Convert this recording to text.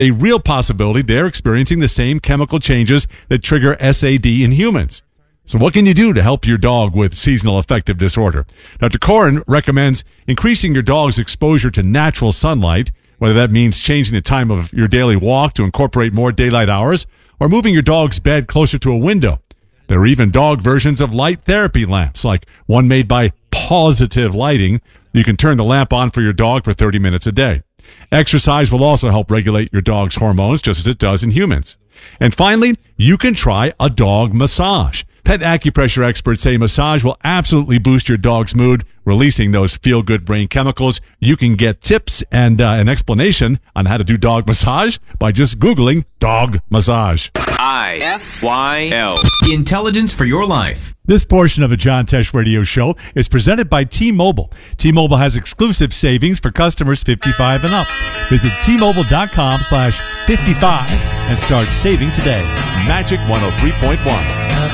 a real possibility they're experiencing the same chemical changes that trigger SAD in humans. So what can you do to help your dog with seasonal affective disorder? Dr. Koren recommends increasing your dog's exposure to natural sunlight, whether that means changing the time of your daily walk to incorporate more daylight hours or moving your dog's bed closer to a window. There are even dog versions of light therapy lamps, like one made by Positive Lighting. You can turn the lamp on for your dog for 30 minutes a day. Exercise will also help regulate your dog's hormones, just as it does in humans. And finally, you can try a dog massage. Pet acupressure experts say massage will absolutely boost your dog's mood, releasing those feel-good brain chemicals. You can get tips and an explanation on how to do dog massage by just Googling dog massage. IFYL. Intelligence for your life. This portion of a John Tesh Radio Show is presented by T-Mobile. T-Mobile has exclusive savings for customers 55 and up. Visit T-Mobile.com/55 and start saving today. Magic 103.1.